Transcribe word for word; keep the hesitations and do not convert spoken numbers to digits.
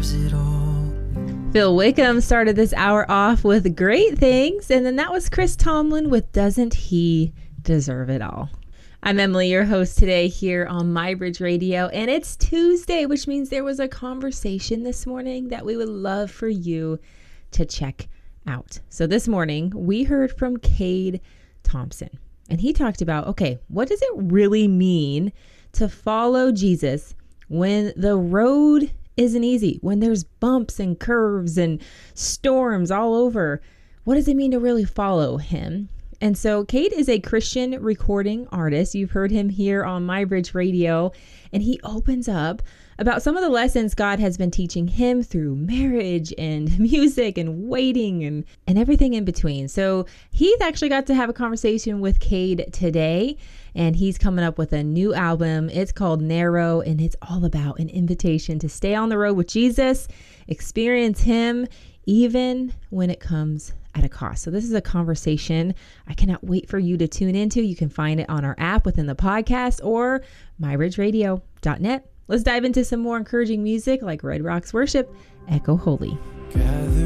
deserves it all. Phil Wickham started this hour off with Great Things, and then that was Chris Tomlin with Doesn't He Deserve It All? I'm Emily, your host today here on MyBridge Radio, and it's Tuesday, which means there was a conversation this morning that we would love for you to check out. So this morning, we heard from Cade Thompson, and he talked about, okay, what does it really mean to follow Jesus when the road isn't easy, when there's bumps and curves and storms all over? What does it mean to really follow him? And so Cade is a Christian recording artist. You've heard him here on MyBridge Radio, and he opens up about some of the lessons God has been teaching him through marriage and music and waiting and, and everything in between. So Heath actually got to have a conversation with Cade today, and he's coming up with a new album. It's called Narrow, and it's all about an invitation to stay on the road with Jesus, experience him, even when it comes at a cost. So this is a conversation I cannot wait for you to tune into. You can find it on our app within the podcast or my bridge radio dot net. Let's dive into some more encouraging music like Red Rocks Worship, Echo Holy. Gather